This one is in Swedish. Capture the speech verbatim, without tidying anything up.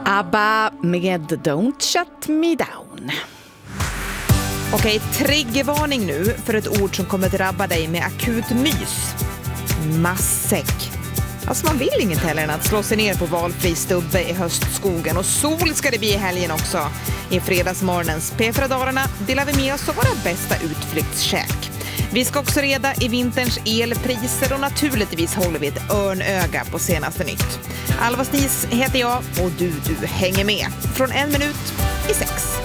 ABBA med Don't Shut Me Down. Okej, triggervarning nu för ett ord som kommer drabba dig med akut mys. Massäck. Alltså man vill inget heller än att slå sig ner på valfri stubbe i höstskogen. Och sol ska det bli i helgen också. I fredagsmorgonens P fyra-dagarna delar vi med oss av våra bästa utflyktskäk. Vi ska också reda i vinterns elpriser och naturligtvis håller vi ett örnöga på senaste nytt. Alva Snis heter jag och du, du hänger med. Från en minut i sex.